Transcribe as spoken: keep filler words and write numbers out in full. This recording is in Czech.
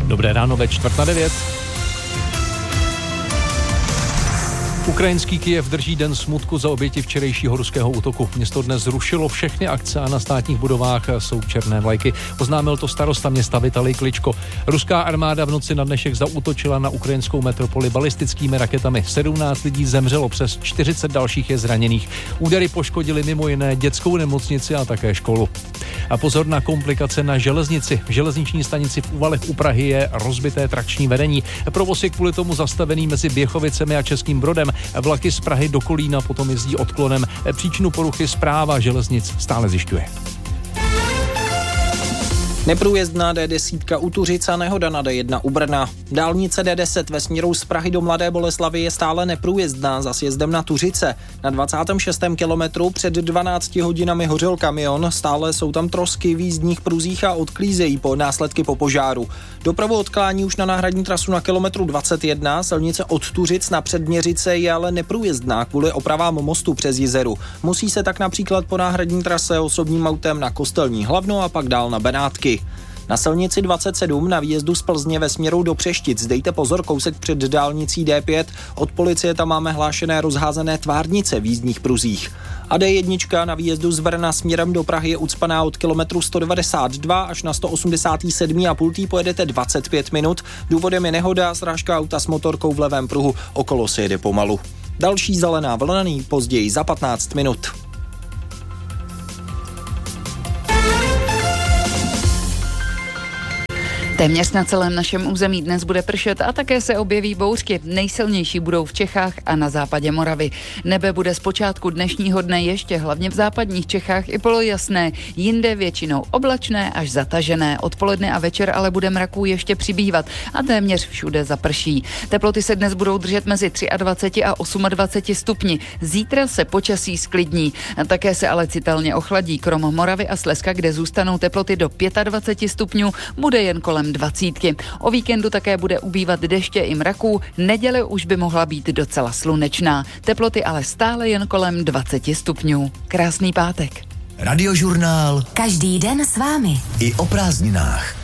Dobré ráno ve čtvrt na devět. Ukrajinský Kyjev drží den smutku za oběti včerejšího ruského útoku. Město dnes zrušilo všechny akce a na státních budovách jsou černé vlajky. Oznámil to starosta města Vitalij Kličko. Ruská armáda v noci na dnešek zaútočila na ukrajinskou metropoli balistickými raketami. sedmnáct lidí zemřelo, přes čtyřicet dalších je zraněných. Údery poškodily mimo jiné dětskou nemocnici a také školu. A pozor na komplikace na železnici. V železniční stanici v Úvalech u Prahy je rozbité trakční vedení. Provoz je kvůli tomu zastavený mezi Běchovicemi a Českým Brodem. Vlaky z Prahy do Kolína potom jezdí odklonem. Příčinu poruchy správa železnic stále zjišťuje. Neprůjezdná D deset u Tuřic a nehoda na D jedna u Brna. Dálnice D deset ve směru z Prahy do Mladé Boleslavi je stále neprůjezdná za sjezdem na Tuřice. Na dvacátém šestém kilometru před dvanácti hodinami hořel kamion, stále jsou tam trosky v jízdních pruzích a odklízejí po následky po požáru. Dopravu odklání už na náhradní trasu na kilometru dvacet jedna, silnice od Tuřic na Předměřice je ale neprůjezdná kvůli opravám mostu přes Jizeru. Musí se tak například po náhradní trase osobním autem na Kostelní Hlavno a pak dál na Benátky. Na silnici dvacet sedm na výjezdu z Plzně ve směru do Přeštic dejte pozor kousek před dálnicí D pět. Od policie tam máme hlášené rozházené tvárnice v jízdních pruzích. A D jedna na výjezdu z Brna směrem do Prahy je ucpaná od kilometru sto devadesát dva až na sto osmdesát sedm a půl pojedete dvacet pět minut. Důvodem je nehoda, srážka auta s motorkou v levém pruhu, okolo se jede pomalu. Další zelená vlna později za patnáct minut. Téměř na celém našem území dnes bude pršet a také se objeví bouřky. Nejsilnější budou v Čechách a na západě Moravy. Nebe bude zpočátku dnešního dne ještě hlavně v západních Čechách i polojasné, jinde většinou oblačné až zatažené. Odpoledne a večer ale bude mraků ještě přibývat a téměř všude zaprší. Teploty se dnes budou držet mezi dvacet tři a dvacet osm stupni. Zítra se počasí sklidní. Také se ale citelně ochladí. Krom Moravy a Slezska, kde zůstanou teploty do dvacet pět stupňů, bude jen kolem dvacítky. O víkendu také bude ubývat deště i mraků, neděle už by mohla být docela slunečná. Teploty ale stále jen kolem dvacet stupňů. Krásný pátek. Radiožurnál. Každý den s vámi. I o prázdninách.